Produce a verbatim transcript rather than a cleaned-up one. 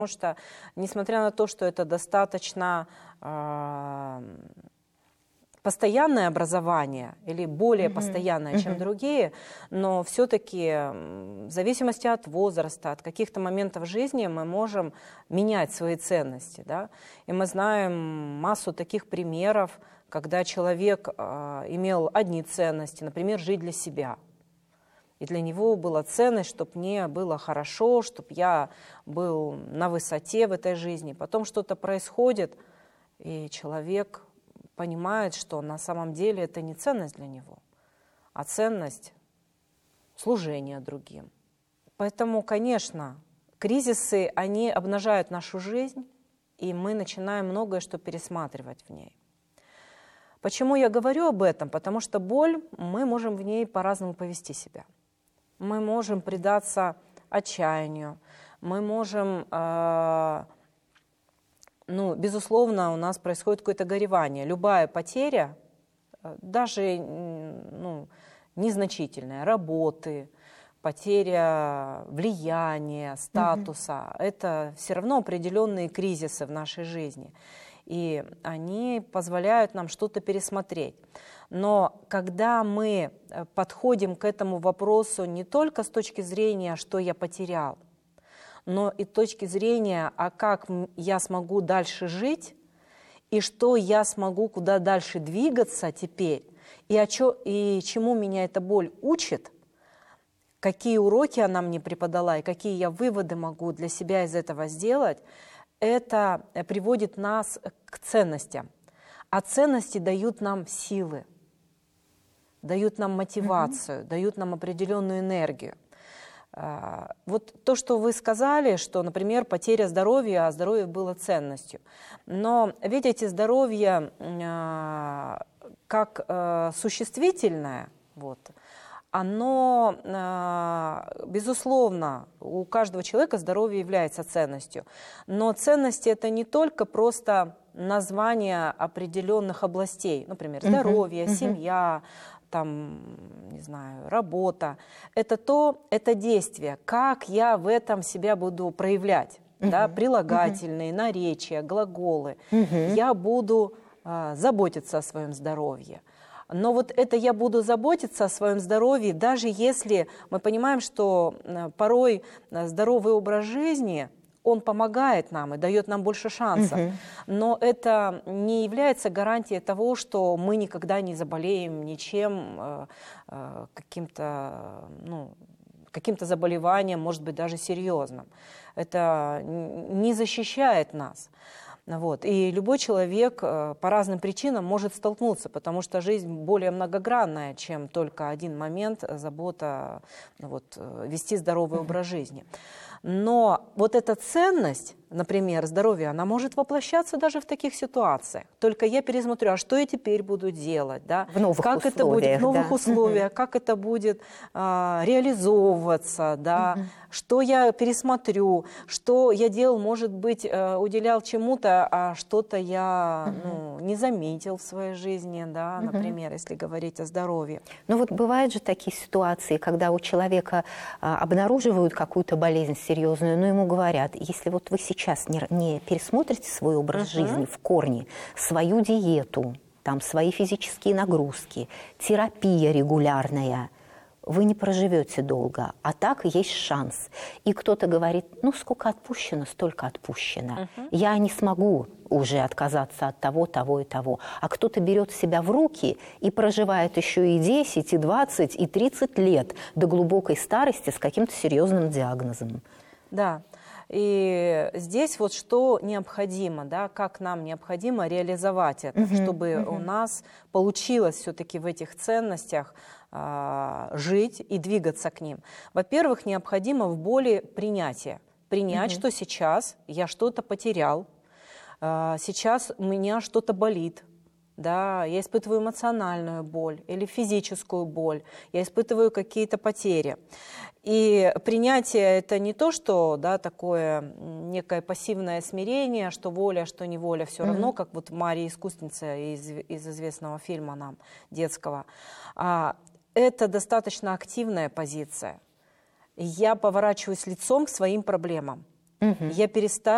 Потому что, несмотря на то, что это достаточно э, постоянное образование, или более mm-hmm. постоянное, чем mm-hmm. другие, но все-таки в зависимости от возраста, от каких-то моментов жизни мы можем менять свои ценности. Да? И мы знаем массу таких примеров, когда человек э, имел одни ценности, например, жить для себя. И для него была ценность, чтобы мне было хорошо, чтобы я был на высоте в этой жизни. Потом что-то происходит, и человек понимает, что на самом деле это не ценность для него, а ценность служения другим. Поэтому, конечно, кризисы, они обнажают нашу жизнь, и мы начинаем многое что пересматривать в ней. Почему я говорю об этом? Потому что боль, мы можем в ней по-разному повести себя. Мы можем предаться отчаянию, мы можем, э, ну, безусловно, у нас происходит какое-то горевание. Любая потеря, даже ну, незначительная, работы, потеря влияния, статуса, mm-hmm. это все равно определенные кризисы в нашей жизни. И они позволяют нам что-то пересмотреть. Но когда мы подходим к этому вопросу не только с точки зрения, что я потерял, но и с точки зрения, а как я смогу дальше жить, и что я смогу куда дальше двигаться теперь, и, о чё, и чему меня эта боль учит, какие уроки она мне преподала, и какие я выводы могу для себя из этого сделать, это приводит нас к ценностям. А ценности дают нам силы, дают нам мотивацию, mm-hmm. дают нам определенную энергию. Вот то, что вы сказали, что, например, потеря здоровья, а здоровье было ценностью. Но видите, здоровье как существительное, вот, оно, безусловно, у каждого человека здоровье является ценностью. Но ценности – это не только просто название определенных областей, например, здоровье, uh-huh, семья, там, не знаю, работа. Это то, это действие, как я в этом себя буду проявлять. Uh-huh, да, прилагательные, uh-huh. наречия, глаголы. Uh-huh. Я буду а, заботиться о своем здоровье. Но вот это я буду заботиться о своем здоровье, даже если мы понимаем, что порой здоровый образ жизни, он помогает нам и дает нам больше шансов. Угу. Но это не является гарантией того, что мы никогда не заболеем ничем, каким-то, ну, каким-то заболеванием, может быть, даже серьезным. Это не защищает нас. Вот. И любой человек по разным причинам может столкнуться, потому что жизнь более многогранная, чем только один момент, забота, вот, вести здоровый mm-hmm. образ жизни. Но вот эта ценность, например, здоровья, она может воплощаться даже в таких ситуациях. Только я пересмотрю, а что я теперь буду делать, да? В новых как условиях, это будет в новых да. условиях, как это будет а, реализовываться, да? Угу. Что я пересмотрю, что я делал, может быть, уделял чему-то, а что-то я угу. ну, не заметил в своей жизни, да, угу. например, если говорить о здоровье. Ну вот бывают же такие ситуации, когда у человека а, обнаруживают какую-то болезнь серьезную, но ему говорят, если вот вы сейчас не, не пересмотрите свой образ uh-huh. жизни в корне, свою диету, там, свои физические нагрузки, терапия регулярная, вы не проживете долго, а так есть шанс. И кто-то говорит, ну, сколько отпущено, столько отпущено. Uh-huh. Я не смогу уже отказаться от того, того и того. А кто-то берет себя в руки и проживает еще и десять, и двадцать, и тридцать лет до глубокой старости с каким-то серьезным диагнозом. Да. И здесь вот что необходимо, да, как нам необходимо реализовать это, uh-huh, чтобы uh-huh. у нас получилось все-таки в этих ценностях э, жить и двигаться к ним. Во-первых, необходимо в боли принятие. Принять, uh-huh. что сейчас я что-то потерял, э, сейчас у меня что-то болит. Да, я испытываю эмоциональную боль или физическую боль, я испытываю какие-то потери. И принятие – это не то, что да, такое некое пассивное смирение, что воля, что неволя, все mm-hmm. равно, как вот Мария Искусница из, из известного фильма нам, детского. А, это достаточно активная позиция. Я поворачиваюсь лицом к своим проблемам. Mm-hmm. Я перестаю